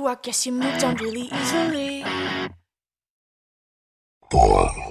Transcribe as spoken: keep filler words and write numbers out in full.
I guess you moved on really easily. Bye.